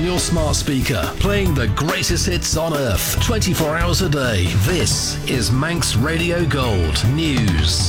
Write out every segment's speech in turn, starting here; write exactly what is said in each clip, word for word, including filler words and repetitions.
on your smart speaker, playing the greatest hits on earth, twenty-four hours a day. This is Manx Radio Gold News.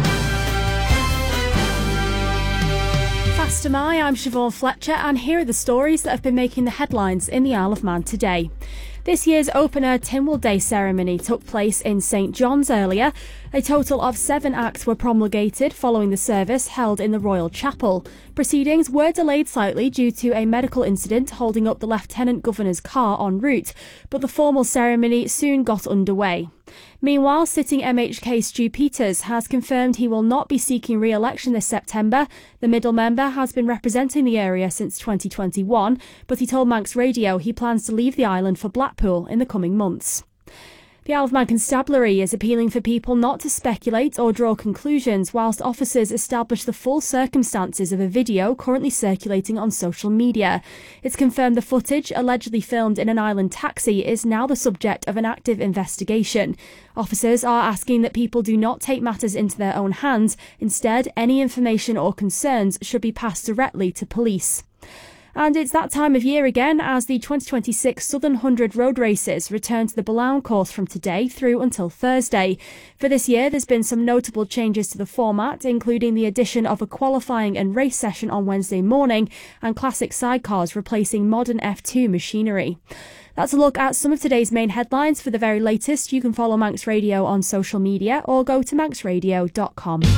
Faster My, I'm Siobhan Fletcher, and here are the stories that have been making the headlines in the Isle of Man today. This year's opener Tynwald Day ceremony took place in St John's earlier. A total of seven acts were promulgated following the service held in the Royal Chapel. Proceedings were delayed slightly due to a medical incident holding up the Lieutenant Governor's car en route, but the formal ceremony soon got underway. Meanwhile, sitting M H K Stu Peters has confirmed he will not be seeking re-election this September. The middle member has been representing the area since twenty twenty-one, but he told Manx Radio he plans to leave the island for Blackpool in the coming months. The Isle of Man Constabulary is appealing for people not to speculate or draw conclusions whilst officers establish the full circumstances of a video currently circulating on social media. It's confirmed the footage, allegedly filmed in an island taxi, is now the subject of an active investigation. Officers are asking that people do not take matters into their own hands. Instead, any information or concerns should be passed directly to police. And it's that time of year again as the twenty twenty-six Southern one hundred road races return to the Blount course from today through until Thursday. For this year, there's been some notable changes to the format, including the addition of a qualifying and race session on Wednesday morning and classic sidecars replacing modern F two machinery. That's a look at some of today's main headlines. For the very latest, you can follow Manx Radio on social media or go to manx radio dot com.